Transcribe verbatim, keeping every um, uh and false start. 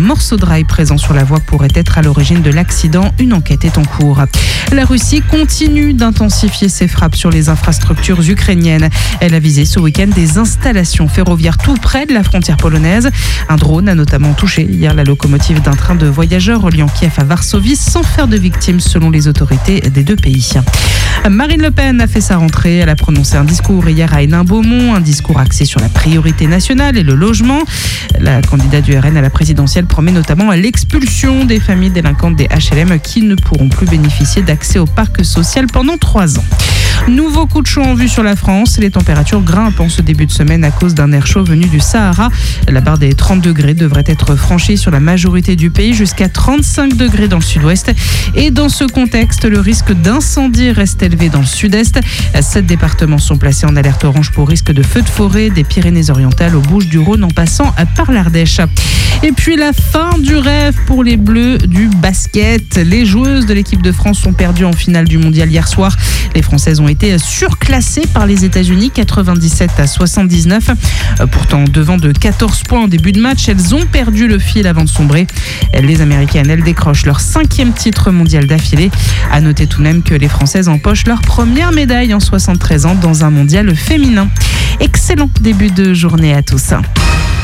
morceau de rail présent sur la voie pourrait être à l'origine de l'accident. Une enquête est en cours. La Russie continue d'intensifier ses frappes sur les infrastructures ukrainiennes. Elle a visé ce week-end des installations ferroviaires tout près de la frontière polonaise. Un drone a notamment touché hier la locomotive d'un train de voyageurs reliant Kiev à Varsovie sans faire de victimes selon les autorités des deux pays. Marine Le Pen a fait sa rentrée. Elle a prononcé un discours hier à Hénin-Beaumont, un discours axé sur la priorité nationale et le logement. La candidate du R N à la présidentielle promet notamment l'expulsion des familles délinquantes des H L M qui ne pourront plus bénéficier d'accès au parc social pendant trois ans. Nouveau coup de chaud en vue sur la France. Les températures grimpent en ce début de semaine à cause d'un air chaud venu du Sahara. La barre des trente degrés devrait être franchie sur la majorité du pays, jusqu'à trente-cinq degrés dans le sud-ouest. Et dans ce contexte, le risque d'incendie reste élevé dans le sud-est. Sept départements sont placés en alerte orange pour risque de feux de forêt, des Pyrénées-Orientales aux Bouches-du-Rhône en passant par l'Ardèche. Et puis la fin du rêve pour les Bleus du basket. Les joueuses de l'équipe de France sont perdues en finale du mondial hier soir. Les Françaises ont été surclassées par les États-Unis, quatre-vingt-dix-sept à soixante-dix-neuf. Pourtant, devant de quatorze points en début de match, elles ont perdu le fil avant de sombrer. Les Américaines, elles décrochent leur cinquième titre mondial d'affilée. À noter tout de même que les Françaises empochent leur première médaille en soixante-treize ans dans un mondial féminin. Excellent début de journée à tous.